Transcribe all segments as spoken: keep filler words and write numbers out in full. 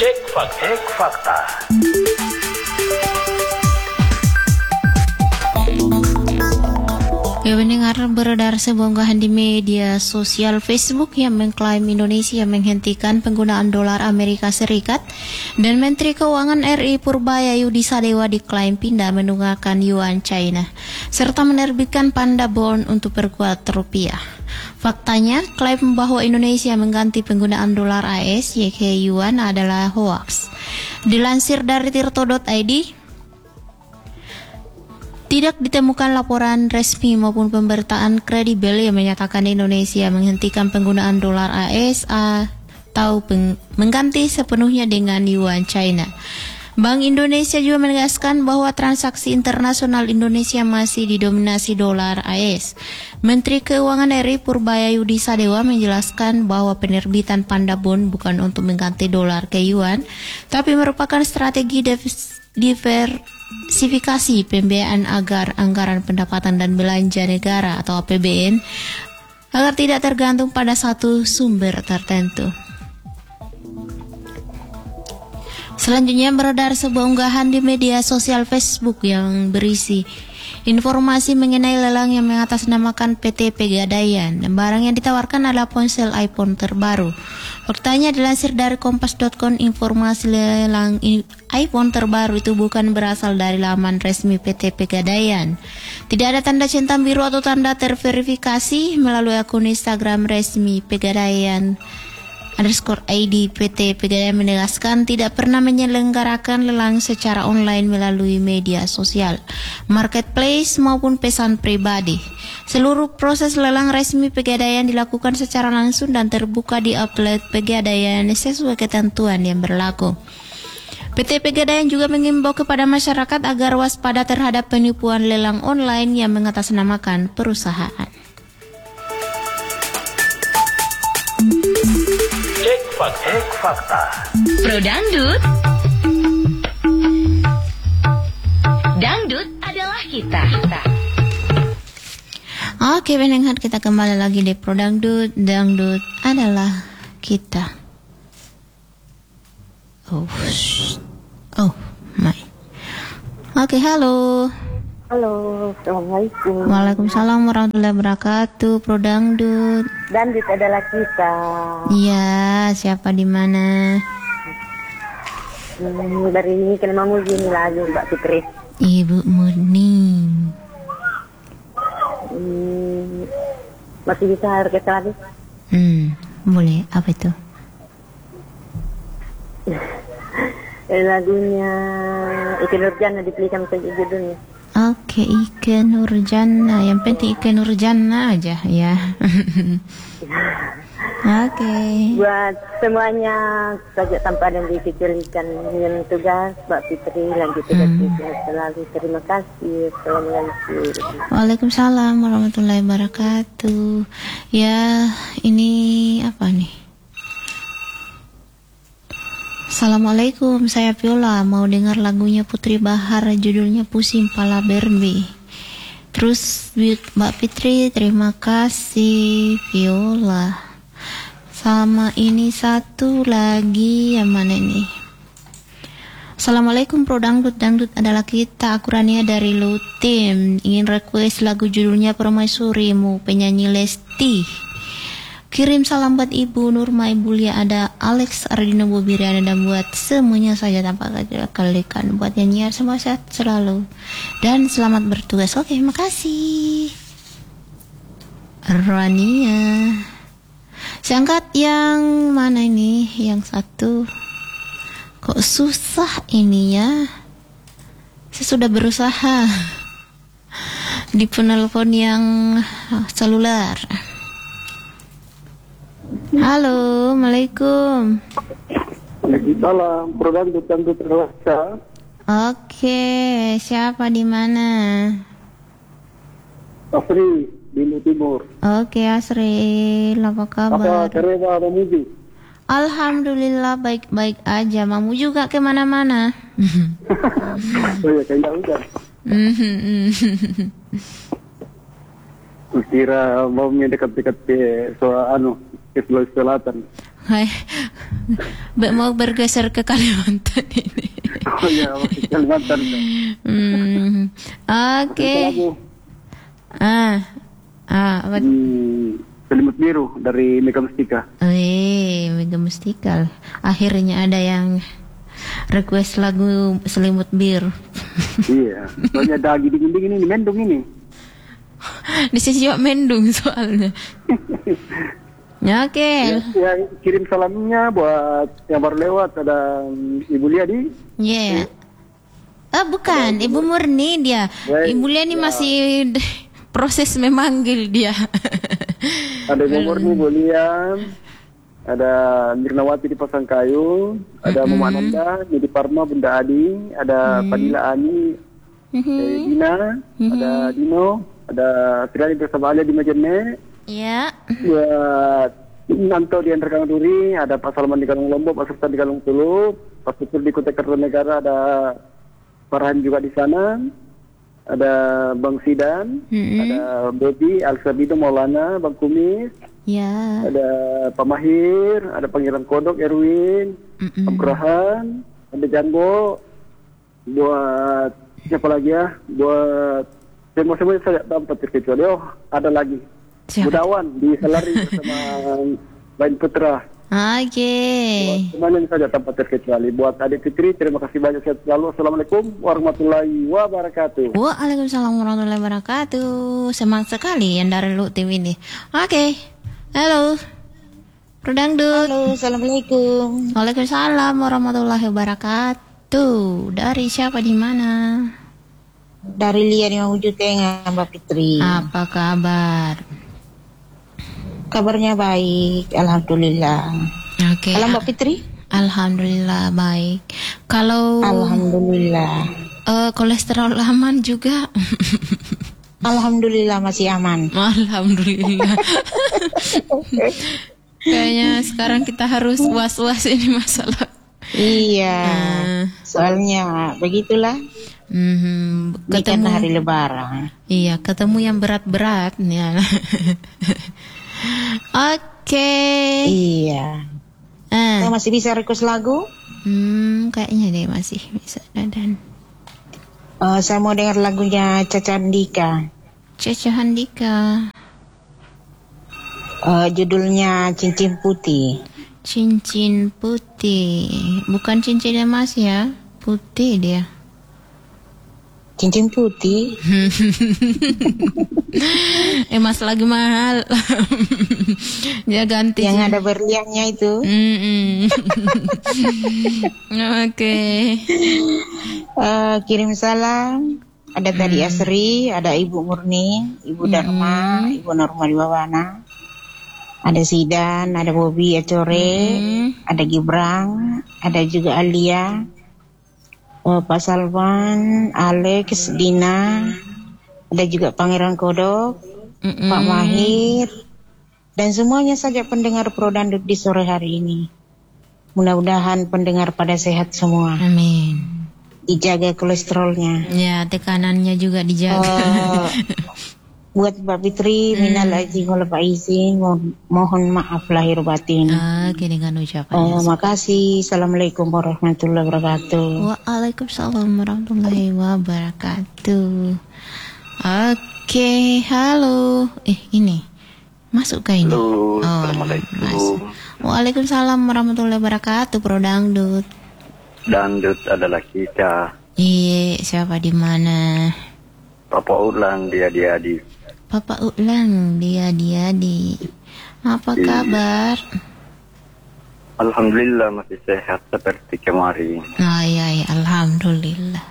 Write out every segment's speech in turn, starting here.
Cek fakta. Cek fakta. Ya, mendengar beredar sebuah unggahan di media sosial Facebook yang mengklaim Indonesia menghentikan penggunaan dolar Amerika Serikat dan Menteri Keuangan R I Purbaya Yudi Sadewa diklaim pindah menunggakan yuan China serta menerbitkan panda bond untuk perkuat rupiah. Faktanya, klaim bahwa Indonesia mengganti penggunaan dolar A S Y K yuan adalah hoaks. Dilansir dari tirto titik i d, tidak ditemukan laporan resmi maupun pemberitaan kredibel yang menyatakan Indonesia menghentikan penggunaan dolar A S atau peng- mengganti sepenuhnya dengan yuan China. Bank Indonesia juga menegaskan bahwa transaksi internasional Indonesia masih didominasi dolar A S. Menteri Keuangan R I Purbaya Yudi Sadewa menjelaskan bahwa penerbitan panda bond bukan untuk mengganti dolar ke yuan, tapi merupakan strategi devis- diversifikasi pembiayaan agar anggaran pendapatan dan belanja negara atau A P B N agar tidak tergantung pada satu sumber tertentu. Selanjutnya beredar sebuah unggahan di media sosial Facebook yang berisi informasi mengenai lelang yang mengatasnamakan P T Pegadaian. Barang yang ditawarkan adalah ponsel iPhone terbaru. Faktanya dilansir dari kompas titik com, informasi lelang iPhone terbaru itu bukan berasal dari laman resmi P T Pegadaian. Tidak ada tanda centang biru atau tanda terverifikasi melalui akun Instagram resmi Pegadaian underscore I D. P T Pegadaian menegaskan tidak pernah menyelenggarakan lelang secara online melalui media sosial, marketplace maupun pesan pribadi. Seluruh proses lelang resmi Pegadaian dilakukan secara langsung dan terbuka di outlet Pegadaian sesuai ketentuan yang berlaku. P T Pegadaian juga mengimbau kepada masyarakat agar waspada terhadap penipuan lelang online yang mengatasnamakan perusahaan. Cek fakta. Cek fakta. Pro Dangdut. Dangdut adalah kita. Oke, pendengar, kita kembali lagi di Pro Dangdut. Dangdut adalah kita. Oh, shh. Oh my. Oke, halo. Halo, Assalamualaikum. Waalaikumsalam warahmatullahi wabarakatuh. Pro Dangdut. Dangdut adalah kita. Iya, siapa di mana? Hmm, dari ini kan mau gini lagu Mbak Fitri. Ibu Murni. Hmm, masih bisa harus kita lagi? Hmm, boleh. Apa itu? Lagunya Ike Nurjana dipilihkan saja judulnya. Oke, Ike Nurjana. Yang penting Ike Nurjana aja ya. Oke. Buat semuanya saja tanpa ada yang dikecualikan dengan tugas Mbak Fitri lanjut tugas Hmm. selalu. Terima kasih. Assalamualaikum. Waalaikumsalam warahmatullahi wabarakatuh. Ya, ini apa nih? Assalamualaikum, saya Viola. Mau dengar lagunya Putri Bahar, judulnya Pusing Pala Barbie. Terus Mbak Fitri, terima kasih Viola. Sama ini satu lagi, yang mana ini? Assalamualaikum Pro Dangdut, Dangdut adalah kita. Aku Rania dari Lutim. Ingin request lagu judulnya Permaisurimu, penyanyi Lesti. Kirim salam buat Ibu Nurma, Ibu Lia, ada Alex Ardino Bobiriana, dan buat semuanya saja tanpa kalikan. Buat nyanyian semua sehat selalu dan selamat bertugas. Oke, makasih Rania. Seangkat yang mana ini? Yang satu. Kok susah ini ya? Saya sudah berusaha di penelpon yang seluler. Halo, Assalamualaikum. Waalaikumsalam. Pro Dangdut, Dangdut Rasa. Oke, siapa di mana? Asri di Lu Timur. Oke, Asri, apa kabar? Apa Terima Mamuju? Alhamdulillah baik-baik aja. Mamu juga kemana-mana? Oh ya, kayaknya udah. Kira mau dekat-dekat ke soal anu ke Sulawesi Selatan. Hai, Be- mau bergeser ke Kalimantan ini. Oh iya, masih Kalimantan. Hmm, oke. Lagu Ah, ah, apa? di Selimut Biru dari Mega Mustika. Eh, Mega Mustika. Akhirnya ada yang request lagu Selimut Biru. Iya, soalnya dagi dingin-dingin ini, mendung ini. Di sini juga mendung soalnya. Ya, oke. Ya, ya, kirim salamnya buat yang baru lewat, ada Ibu Liadi. Iya. Ah, bukan, Ibu Murni dia. Baik, Ibu Lia ini ya. masih d- proses memanggil dia. Ada Ibu Murni, Bu Lian, ada Mirnawati di Pasangkayu, ada Mama Ananda, Nidi Parma, Bunda Adi, ada Padila Ani, eh, Dina, ada Dino, ada Triani bersama Alia di Majene. Ya. Buat Nanto di Andra Duri, ada Pak Salman di Kalung Lombok, Pak Sultan di Kalung Tulup, Pak Sukur di Kota Kertanegara, ada Farhan juga di sana, ada Bang Sidan, Mm-mm. ada Bobi, Al-Sabido, Maulana, Bang Kumis, Ya. ada Pak Mahir, ada Pangeran Kodok, Erwin, Mm-mm. Abrahan, ada Janbo, buat siapa lagi ya, buat semua-semua saya dapat terkecuali, oh ada lagi. Siapa? Budawan di Selari bersama Lain Putra. Oke. Semuanya saja tanpa terkecuali. Buat adik Fitri, terima kasih banyak sehat selalu. Assalamualaikum warahmatullahi wabarakatuh. Waalaikumsalam warahmatullahi wabarakatuh. Semangat sekali yang dari Lu tim ini. Oke. Halo. Prodangdut. Halo, assalamualaikum. Waalaikumsalam warahmatullahi wabarakatuh. Dari siapa di mana? Dari Lia di Mamuju Tengah, Mbak Fitri. Apa kabar? Kabarnya baik, alhamdulillah. Oke. Kalau Mbak Fitri? Alhamdulillah baik. Kalau Alhamdulillah. eh, kolesterol aman juga. Alhamdulillah masih aman. Alhamdulillah. Kayaknya sekarang kita harus was-was ini masalah. Iya. Ah. Soalnya begitulah. Mhm, Ini kan ketemu hari Lebaran. Iya, ketemu yang berat-berat ya. Oke. Iya. Ah. Saya masih bisa request lagu? Hmm, kayaknya deh masih bisa dan Eh, saya mau dengar lagunya Caca Andika. Caca Handika. Eh, judulnya Cincin Putih. Cincin putih. Bukan cincin emas ya. Putih dia. Cincin putih. Emas lagi mahal. Dia ganti. Yang ada berliannya itu. Mm-mm. Oke. Eh, kirim salam. Ada tadi Asri, ada Ibu Murni, Ibu Dharma, Ibu Norma di Bawana. Ada Sidan, ada Bobi Acore, ada Gibrang, ada juga Alia, eh, Pak Salman, Alex, Dina, ada juga Pangeran Kodok, Mm-mm. Pak Mahir, dan semuanya saja pendengar Pro Dandut di sore hari ini. Mudah-mudahan pendengar pada sehat semua. Amin. Dijaga kolesterolnya. Ya, tekanannya juga dijaga. Eh, buat Mbak Fitri, minal aizin wal faizin, mo- mohon maaf lahir batin. Oke, dengan Eh, ucapannya. makasih. Assalamualaikum warahmatullahi wabarakatuh. Waalaikumsalam warahmatullahi wabarakatuh. Oke, halo. Eh, ini masuk ke ini. Halo, Oh, Assalamualaikum. masuk. Waalaikumsalam warahmatullahi wabarakatuh, Pro Dangdut. Dangdut adalah kita. Iya, siapa di mana? Papa ulang dia dia di. Papa ulang, dia dia di. Apa Iya. kabar? Alhamdulillah masih sehat seperti kemarin. Oh iya, iya, alhamdulillah.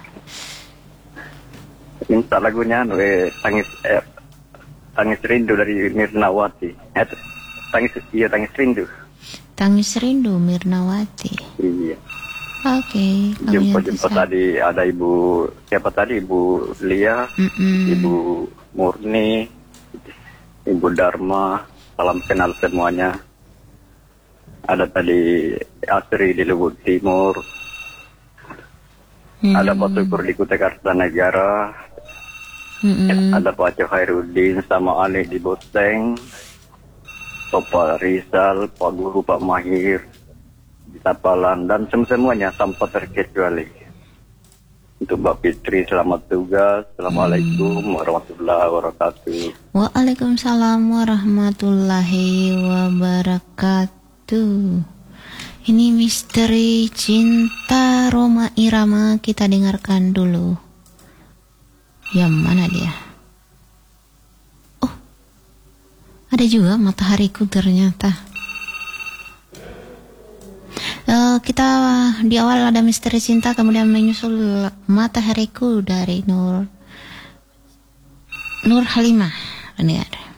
Minta lagunya eh, tangis eh, tangis rindu dari Mirnawati. Eh, tangis iya tangis rindu. Tangis rindu Mirnawati. Iya. Oke, kami yang Jemput-jemput bisa. tadi ada ibu siapa tadi ibu Lia, Mm-mm. ibu Murni, ibu Dharma, salam kenal semuanya. Ada tadi Asri di Lubuk Timur, Mm. ada Pak Syukur di Kutai Kartanegara, Mm-mm. ada Pak Aceh Khairuddin sama Ali di Boteng, Bapak Rizal, Pak Guru, Pak Mahir, Tapalan, dan semuanya tanpa terkecuali. Untuk Mbak Fitri, selamat tugas. Assalamualaikum warahmatullahi wabarakatuh. Waalaikumsalam warahmatullahi wabarakatuh. Ini misteri cinta Roma Irama, kita dengarkan dulu. Yang mana dia? Oh, ada juga Matahariku ternyata. Uh, kita di awal ada misteri cinta, kemudian menyusul Matahariku dari Nur Nur Halimah. Ini ada.